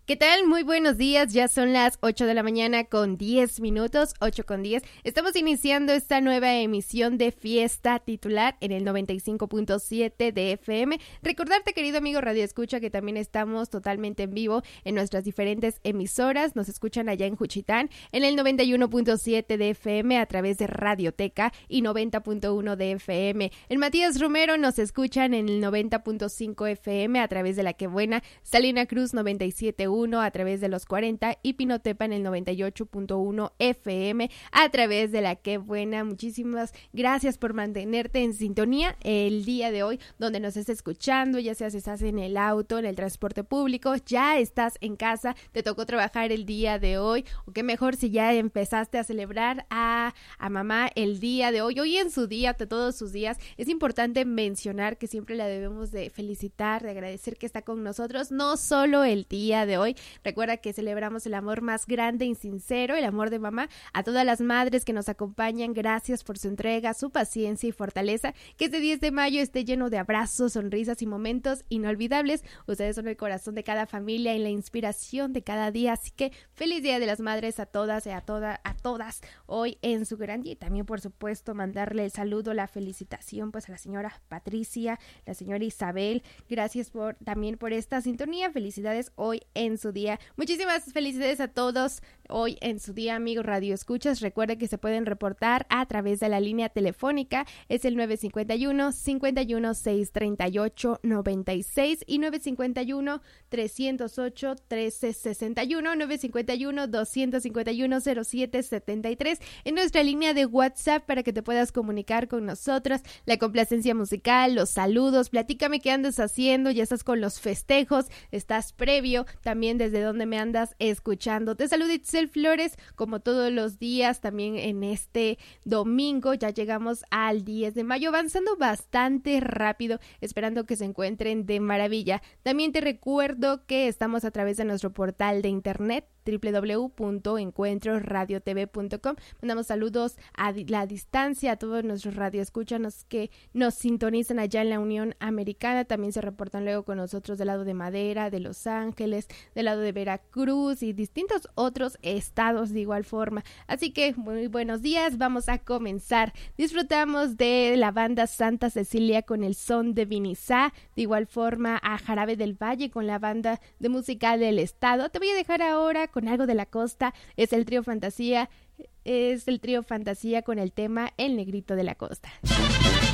¿Qué tal? Muy buenos días, ya son las 8 de la mañana con 10 minutos, 8 con 10. Estamos iniciando esta nueva emisión de Fiesta Titular en el 95.7 de FM. Recordarte, querido amigo Radio Escucha, que también estamos totalmente en vivo en nuestras diferentes emisoras. Nos escuchan allá en Juchitán, en el 91.7 de FM a través de Radioteca y 90.1 de FM. En Matías Romero nos escuchan en el 90.5 FM a través de La Que Buena, Salina Cruz 97.1 a través de los 40 y Pinotepa en el 98.1 FM a través de La Que Buena. Muchísimas gracias por mantenerte en sintonía el día de hoy, donde nos estés escuchando, ya sea si estás en el auto, en el transporte público, ya estás en casa, te tocó trabajar el día de hoy, o qué mejor si ya empezaste a celebrar a mamá el día de hoy en su día, de todos sus días. Es importante mencionar que siempre la debemos de felicitar, de agradecer que está con nosotros, no solo el día de hoy. Recuerda que celebramos el amor más grande y sincero, el amor de mamá. A todas las madres que nos acompañan, gracias por su entrega, su paciencia y fortaleza. Que este 10 de mayo esté lleno de abrazos, sonrisas y momentos inolvidables. Ustedes son el corazón de cada familia y la inspiración de cada día. Así que feliz Día de las Madres a todas y a todas hoy en su gran día. Y también, por supuesto, mandarle el saludo, la felicitación pues a la señora Patricia, la señora Isabel. Gracias también por esta sintonía. Felicidades hoy en su día. Muchísimas felicidades a todos hoy en su día, amigos Radio Escuchas. Recuerden que se pueden reportar a través de la línea telefónica, es el 951-51-638-96 y 951-308-1361, 951-251-0773 en nuestra línea de WhatsApp para que te puedas comunicar con nosotros. La complacencia musical, los saludos, platícame qué andas haciendo, ya estás con los festejos, estás previo, también desde dónde me andas escuchando. Te saluda Itzel Flores, como todos los días, también en este domingo. Ya llegamos al 10 de mayo, avanzando bastante rápido, esperando que se encuentren de maravilla. También te recuerdo que estamos a través de nuestro portal de internet www.encuentrosradiotv.com. Mandamos saludos a la distancia a todos nuestros radioescuchas que nos sintonizan allá en la Unión Americana. También se reportan luego con nosotros del lado de Madera, de Los Ángeles, del lado de Veracruz y distintos otros estados de igual forma. Así que muy buenos días, vamos a comenzar. Disfrutamos de la banda Santa Cecilia con el son de Vinizá, de igual forma a Jarabe del Valle con la banda de música del estado. Te voy a dejar ahora con algo de la costa, es el trío Fantasía con el tema El Negrito de la Costa.